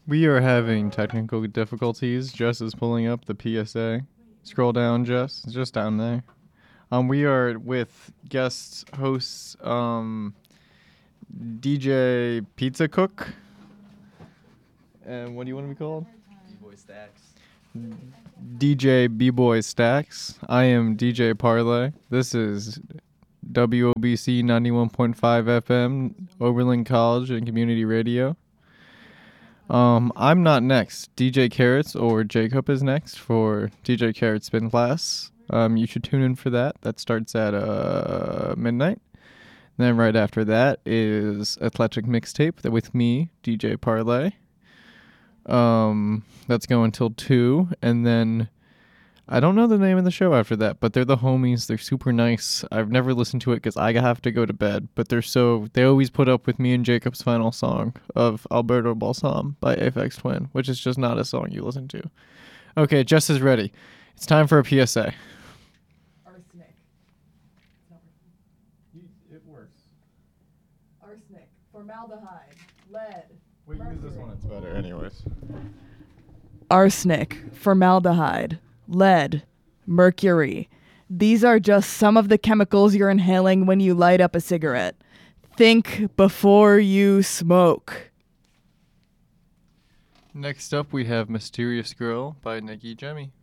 We are having technical difficulties. Jess is pulling up the PSA. Scroll down, Jess. It's just down there. We are with guest hosts, DJ Pizza Cook. And what do you want to be called? B-Boy Stacks. DJ B-Boy Stacks. I am DJ Parlay. This is WOBC 91.5 FM, Oberlin College and Community Radio. I'm not next. DJ Carrots or Jacob is next for DJ Carrots Spin Class. You should tune in for that. That starts at midnight. Then right after that is Athletic Mixtape with me, DJ Parlay. That's going till 2, and then I don't know the name of the show after that, but they're the homies. They're super nice. I've never listened to it because I have to go to bed, but they always put up with me and Jacob's final song of Alberto Balsam by Aphex Twin, which is just not a song you listen to. Okay, Jess is ready. It's time for a PSA. Arsenic. It works. Arsenic. Formaldehyde. Lead. Wait, use this one. It's better anyways. Arsenic. Formaldehyde. Lead. Mercury. These are just some of the chemicals you're inhaling when you light up a cigarette. Think before you smoke. Next up, we have Mysterious Girl by Nikki Jemmy.